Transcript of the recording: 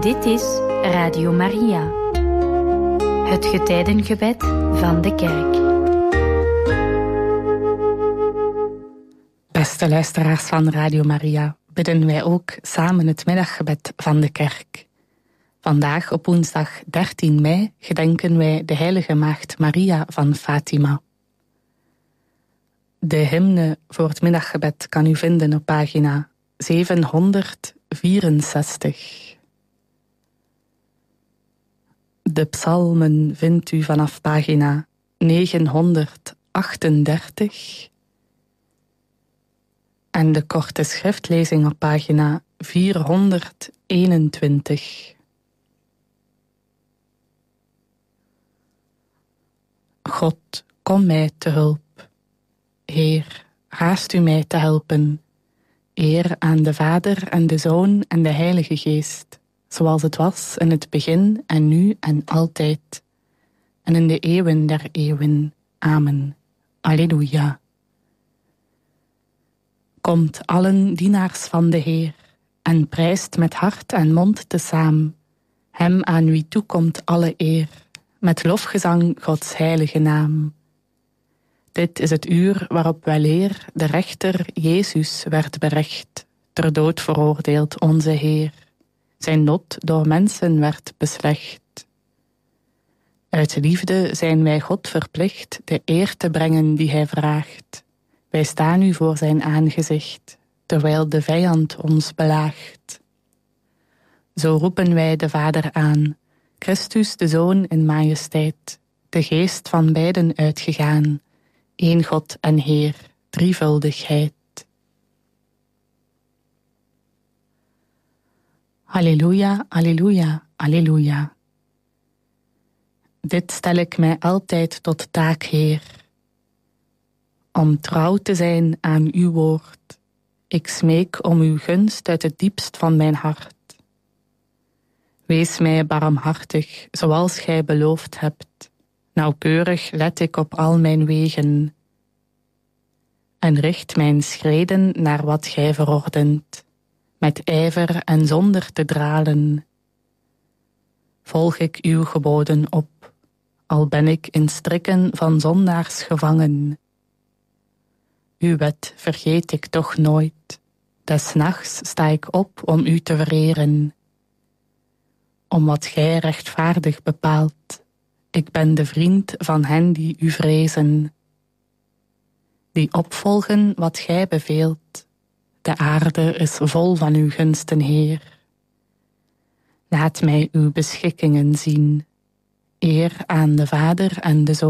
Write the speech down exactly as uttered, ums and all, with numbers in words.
Dit is Radio Maria, het getijdengebed van de kerk. Beste luisteraars van Radio Maria, bidden wij ook samen het middaggebed van de kerk. Vandaag op woensdag dertien mei gedenken wij de heilige maagd Maria van Fatima. De hymne voor het middaggebed kan u vinden op pagina zevenhonderdvierenzestig. De psalmen vindt u vanaf pagina negenhonderdachtendertig en de korte schriftlezing op pagina vierhonderdeenentwintig. God, kom mij te hulp. Heer, haast u mij te helpen. Eer aan de Vader en de Zoon en de Heilige Geest, zoals het was in het begin en nu en altijd, en in de eeuwen der eeuwen. Amen. Alleluia. Komt allen dienaars van de Heer, en prijst met hart en mond tezaam, hem aan wie toekomt alle eer, met lofgezang Gods heilige naam. Dit is het uur waarop weleer de rechter Jezus werd berecht, ter dood veroordeeld onze Heer. Zijn lot door mensen werd beslecht. Uit liefde zijn wij God verplicht de eer te brengen die hij vraagt. Wij staan u voor zijn aangezicht, terwijl de vijand ons belaagt. Zo roepen wij de Vader aan, Christus de Zoon in majesteit, de geest van beiden uitgegaan, één God en Heer, drievuldigheid. Halleluja, halleluja, halleluja. Dit stel ik mij altijd tot taak, Heer, om trouw te zijn aan uw woord. Ik smeek om uw gunst uit het diepst van mijn hart. Wees mij barmhartig, zoals gij beloofd hebt. Nauwkeurig let ik op al mijn wegen en richt mijn schreden naar wat gij verordent, met ijver en zonder te dralen. Volg ik uw geboden op, al ben ik in strikken van zondaars gevangen. Uw wet vergeet ik toch nooit, des nachts sta ik op om u te vereren. Om wat gij rechtvaardig bepaalt, ik ben de vriend van hen die u vrezen, die opvolgen wat gij beveelt. De aarde is vol van uw gunsten, Heer. Laat mij uw beschikkingen zien, eer aan de Vader en de Zoon